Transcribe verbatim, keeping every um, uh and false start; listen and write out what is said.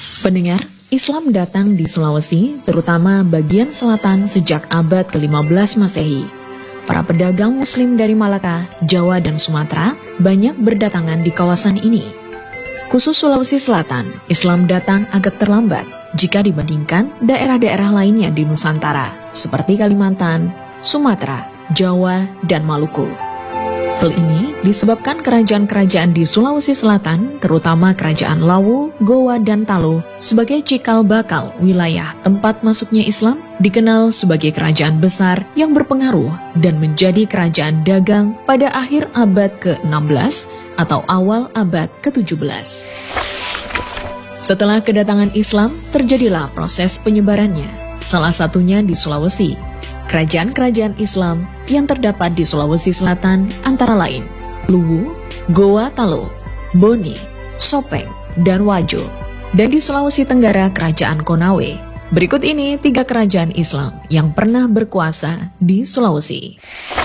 Pendengar, Islam datang di Sulawesi, terutama bagian selatan sejak abad ke lima belas Masehi. Para pedagang Muslim dari Malaka, Jawa, dan Sumatera banyak berdatangan di kawasan ini. Khusus Sulawesi Selatan, Islam datang agak terlambat jika dibandingkan daerah-daerah lainnya di Nusantara, seperti Kalimantan, Sumatera, Jawa, dan Maluku. Hal ini disebabkan kerajaan-kerajaan di Sulawesi Selatan, terutama Kerajaan Lawu, Gowa, dan Talo, sebagai cikal bakal wilayah tempat masuknya Islam, dikenal sebagai kerajaan besar yang berpengaruh dan menjadi kerajaan dagang pada akhir abad ke enam belas atau awal abad ke tujuh belas. Setelah kedatangan Islam, terjadilah proses penyebarannya, salah satunya di Sulawesi. Kerajaan-kerajaan Islam yang terdapat di Sulawesi Selatan antara lain Luwu, Gowa Talo, Boni, Sopeng, dan Wajo. Dan di Sulawesi Tenggara Kerajaan Konawe. Berikut ini tiga kerajaan Islam yang pernah berkuasa di Sulawesi.